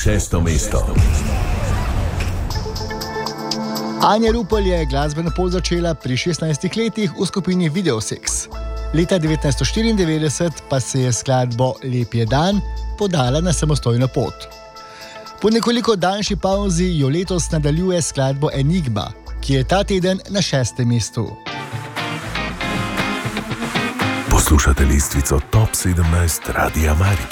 6. mesto. Anja Rupel je glasbeno pot začela pri 16 letih v skupini Videosex. Leta 1994 pa se je skladbo Lep je dan podala na samostojno pot. Po nekoliko daljši pauzi jo letos nadaljuje skladbo Enigma, ki je ta teden na 6. mestu. Poslušate listvico Top 17 Radia Maribor.